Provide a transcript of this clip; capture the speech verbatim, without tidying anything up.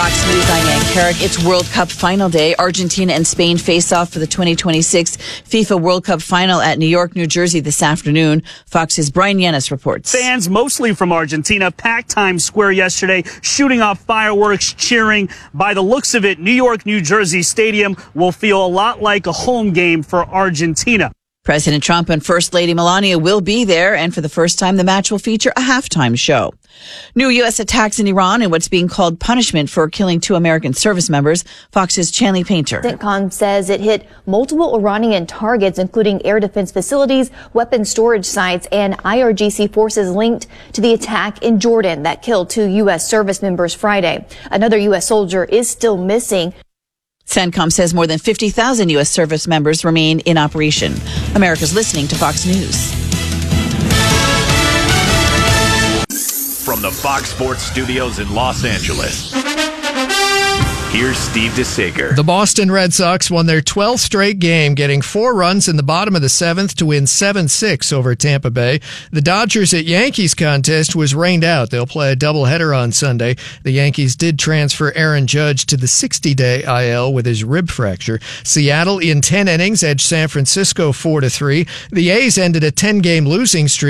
Fox News, I'm Ann Carrick. It's World Cup final day. Argentina and Spain face off for the twenty twenty-six FIFA World Cup final at New York, New Jersey this afternoon. Fox's Brian Yanis reports. Fans, mostly from Argentina, packed Times Square yesterday, shooting off fireworks, cheering. By the looks of it, New York, New Jersey Stadium will feel a lot like a home game for Argentina. President Trump and First Lady Melania will be there, and for the first time, the match will feature a halftime show. New U S attacks in Iran and what's being called punishment for killing two American service members. Fox's Chanley Painter. CENTCOM says it hit multiple Iranian targets, including air defense facilities, weapon storage sites, and I R G C forces linked to the attack in Jordan that killed two U S service members Friday. Another U S soldier is still missing. CENTCOM says more than fifty thousand U S service members remain in operation. America's listening to Fox News. From the Fox Sports Studios in Los Angeles, here's Steve DeSager. The Boston Red Sox won their twelfth straight game, getting four runs in the bottom of the seventh to win seven six over Tampa Bay. The Dodgers at Yankees contest was rained out. They'll play a doubleheader on Sunday. The Yankees did transfer Aaron Judge to the sixty-day I L with his rib fracture. Seattle, in ten innings, edged San Francisco four to three. The A's ended a ten-game losing streak